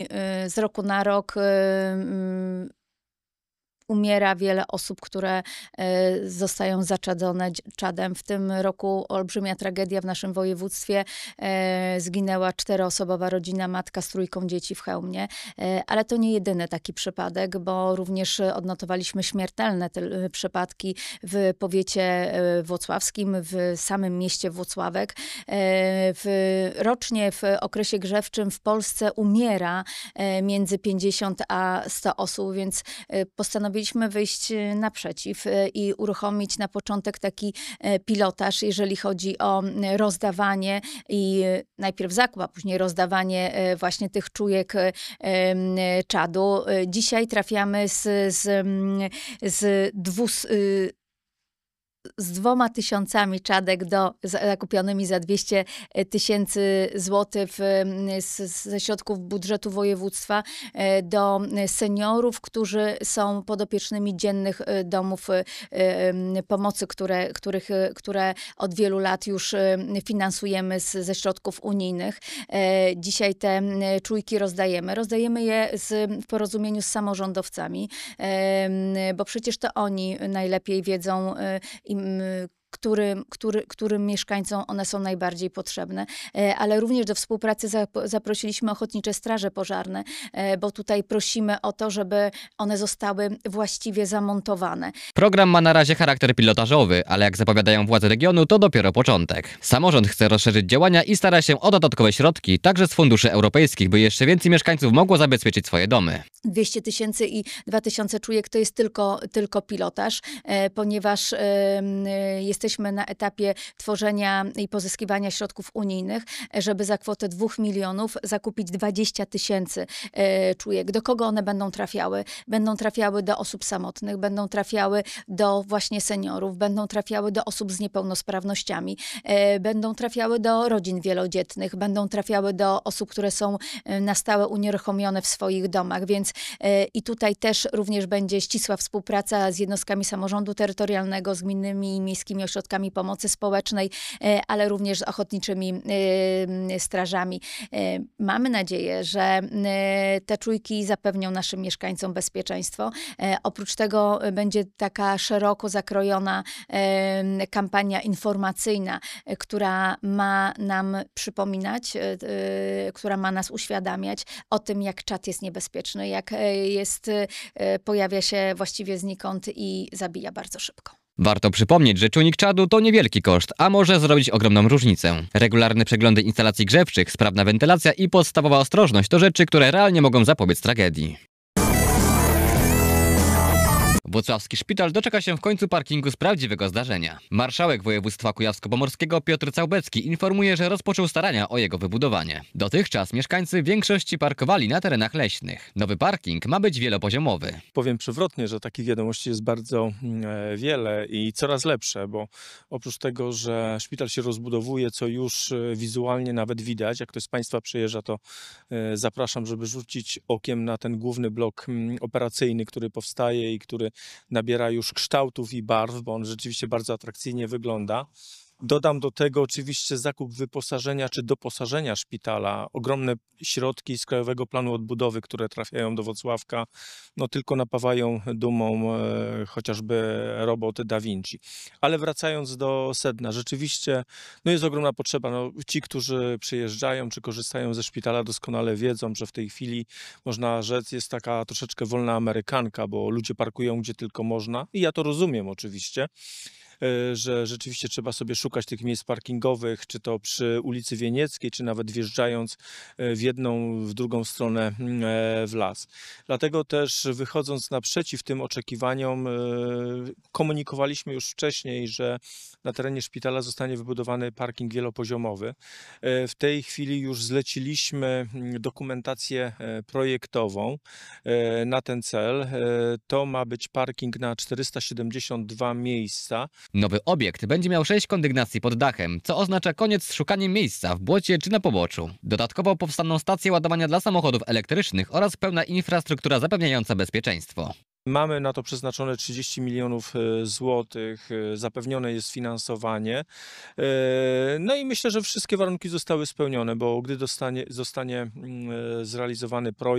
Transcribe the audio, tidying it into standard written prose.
z roku na rok umiera wiele osób, które zostają zaczadzone czadem. W tym roku olbrzymia tragedia w naszym województwie. Zginęła 4-osobowa rodzina, matka z 3 dzieci w Chełmie. Ale to nie jedyny taki przypadek, bo również odnotowaliśmy śmiertelne przypadki w powiecie włocławskim, w samym mieście Włocławek. Rocznie w okresie grzewczym w Polsce umiera między 50 a 100 osób, więc postanowiliśmy wyjść naprzeciw i uruchomić na początek taki pilotaż, jeżeli chodzi o rozdawanie i najpierw zakup, a później rozdawanie właśnie tych czujek czadu. Dzisiaj trafiamy z 2000 czadek zakupionymi za 200 000 złotych ze środków budżetu województwa do seniorów, którzy są podopiecznymi dziennych domów pomocy, które od wielu lat już finansujemy ze środków unijnych. Dzisiaj te czujki rozdajemy. Rozdajemy je w porozumieniu z samorządowcami, bo przecież to oni najlepiej wiedzą, którym mieszkańcom one są najbardziej potrzebne. Ale również do współpracy zaprosiliśmy ochotnicze straże pożarne, bo tutaj prosimy o to, żeby one zostały właściwie zamontowane. Program ma na razie charakter pilotażowy, ale jak zapowiadają władze regionu, to dopiero początek. Samorząd chce rozszerzyć działania i stara się o dodatkowe środki, także z funduszy europejskich, by jeszcze więcej mieszkańców mogło zabezpieczyć swoje domy. 200 000 i 2000 czujek to jest tylko pilotaż, ponieważ jesteśmy na etapie tworzenia i pozyskiwania środków unijnych, żeby za kwotę 2 milionów zakupić 20 000 czujek. Do kogo one będą trafiały? Będą trafiały do osób samotnych, będą trafiały do właśnie seniorów, będą trafiały do osób z niepełnosprawnościami, będą trafiały do rodzin wielodzietnych, będą trafiały do osób, które są na stałe unieruchomione w swoich domach, więc i tutaj też również będzie ścisła współpraca z jednostkami samorządu terytorialnego, z gminnymi i miejskimi ośrodkami pomocy społecznej, ale również z ochotniczymi strażami. Mamy nadzieję, że te czujki zapewnią naszym mieszkańcom bezpieczeństwo. Oprócz tego będzie taka szeroko zakrojona kampania informacyjna, która ma nam przypominać, która ma nas uświadamiać o tym, jak czad jest niebezpieczny, jak pojawia się właściwie znikąd i zabija bardzo szybko. Warto przypomnieć, że czujnik czadu to niewielki koszt, a może zrobić ogromną różnicę. Regularne przeglądy instalacji grzewczych, sprawna wentylacja i podstawowa ostrożność to rzeczy, które realnie mogą zapobiec tragedii. Włocławski szpital doczeka się w końcu parkingu z prawdziwego zdarzenia. Marszałek województwa kujawsko-pomorskiego Piotr Całbecki informuje, że rozpoczął starania o jego wybudowanie. Dotychczas mieszkańcy w większości parkowali na terenach leśnych. Nowy parking ma być wielopoziomowy. Powiem przewrotnie, że takich wiadomości jest bardzo wiele i coraz lepsze, bo oprócz tego, że szpital się rozbudowuje, co już wizualnie nawet widać, jak ktoś z Państwa przyjeżdża, to zapraszam, żeby rzucić okiem na ten główny blok operacyjny, który powstaje i który nabiera już kształtów i barw, bo on rzeczywiście bardzo atrakcyjnie wygląda. Dodam do tego oczywiście zakup wyposażenia czy doposażenia szpitala. Ogromne środki z Krajowego Planu Odbudowy, które trafiają do Włocławka, no tylko napawają dumą chociażby robot Da Vinci. Ale wracając do sedna, rzeczywiście no jest ogromna potrzeba. No, ci, którzy przyjeżdżają czy korzystają ze szpitala, doskonale wiedzą, że w tej chwili można rzec, jest taka troszeczkę wolna amerykanka, bo ludzie parkują gdzie tylko można i ja to rozumiem oczywiście, że rzeczywiście trzeba sobie szukać tych miejsc parkingowych, czy to przy ulicy Wienieckiej, czy nawet wjeżdżając w jedną, w drugą stronę w las. Dlatego też wychodząc naprzeciw tym oczekiwaniom, komunikowaliśmy już wcześniej, że na terenie szpitala zostanie wybudowany parking wielopoziomowy. W tej chwili już zleciliśmy dokumentację projektową na ten cel. To ma być parking na 472 miejsca. Nowy obiekt będzie miał 6 kondygnacji pod dachem, co oznacza koniec z szukaniem miejsca w błocie czy na poboczu. Dodatkowo powstaną stacje ładowania dla samochodów elektrycznych oraz pełna infrastruktura zapewniająca bezpieczeństwo. Mamy na to przeznaczone 30 milionów złotych, zapewnione jest finansowanie. No i myślę, że wszystkie warunki zostały spełnione, bo gdy zostanie zrealizowany projekt,